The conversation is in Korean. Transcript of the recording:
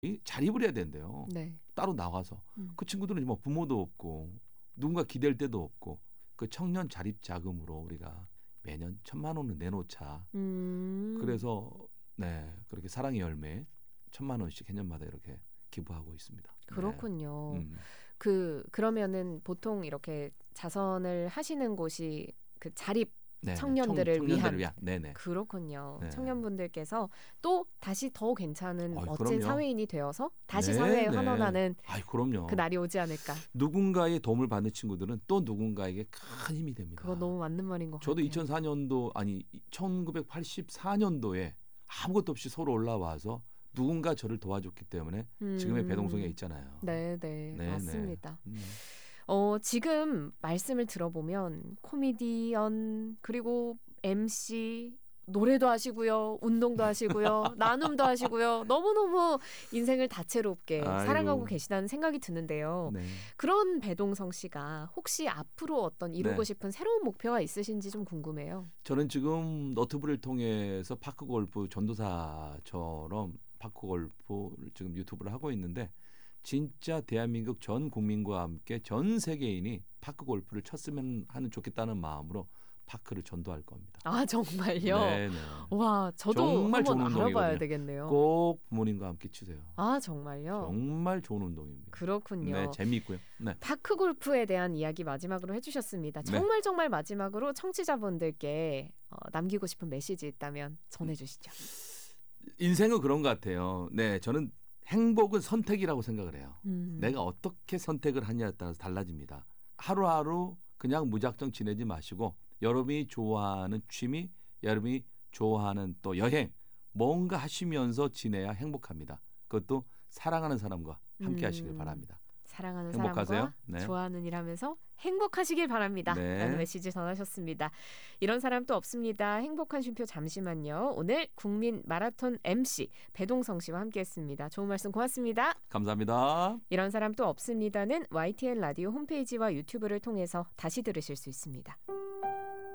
자립을 해야 된대요. 네. 따로 나와서. 그 친구들은 뭐 부모도 없고 누군가 기댈 데도 없고 그 청년 자립 자금으로 우리가 매년 1,000만 원을 내놓자. 그래서 네 그렇게 사랑의 열매 1,000만 원씩 해년마다 이렇게 기부하고 있습니다. 그렇군요. 네. 그러면은 보통 이렇게 자선을 하시는 곳이 그 자립 네, 청년들을 위한. 네네. 그렇군요. 네. 청년분들께서 또 다시 더 괜찮은 멋진 그럼요. 사회인이 되어서 다시 네, 사회에 네. 환원하는 그럼요. 그 날이 오지 않을까. 누군가의 도움을 받는 친구들은 또 누군가에게 큰 힘이 됩니다. 그거 너무 맞는 말인 것 저도 같아요. 1984년도에 아무것도 없이 서로 올라와서 누군가 저를 도와줬기 때문에 지금의 배동성에 있잖아요. 네, 맞습니다. 네. 지금 말씀을 들어보면 코미디언 그리고 MC 노래도 하시고요. 운동도 하시고요. 나눔도 하시고요. 너무너무 인생을 다채롭게 살아가고 계시다는 생각이 드는데요. 네. 그런 배동성 씨가 혹시 앞으로 어떤 이루고 싶은 새로운 목표가 있으신지 좀 궁금해요. 저는 지금 너튜브를 통해서 파크골프 전도사처럼 파크골프를 지금 유튜브를 하고 있는데 진짜 대한민국 전 국민과 함께 전 세계인이 파크골프를 쳤으면 하는 좋겠다는 마음으로 파크를 전도할 겁니다. 아 정말요? 네네. 와 저도 정말 한번 좋은 알아봐야 운동이거든요. 되겠네요. 꼭 부모님과 함께 치세요. 아 정말요? 정말 좋은 운동입니다. 그렇군요. 네, 재미있고요. 네. 파크골프에 대한 이야기 마지막으로 해주셨습니다. 정말 마지막으로 청취자분들께 남기고 싶은 메시지 있다면 전해주시죠. 인생은 그런 것 같아요. 네, 저는 행복은 선택이라고 생각을 해요. 내가 어떻게 선택을 하냐에 따라서 달라집니다. 하루하루 그냥 무작정 지내지 마시고 여러분이 좋아하는 취미, 여러분이 좋아하는 또 여행 뭔가 하시면서 지내야 행복합니다. 그것도 사랑하는 사람과 함께 하시길 바랍니다. 사랑하는 행복하세요? 사람과 네. 좋아하는 일 하면서 행복하시길 바랍니다. 네. 라는 메시지 전하셨습니다. 이런 사람 또 없습니다. 행복한 쉼표 잠시만요. 오늘 국민 마라톤 MC 배동성 씨와 함께했습니다. 좋은 말씀 고맙습니다. 감사합니다. 이런 사람 또 없습니다는 YTN 라디오 홈페이지와 유튜브를 통해서 다시 들으실 수 있습니다.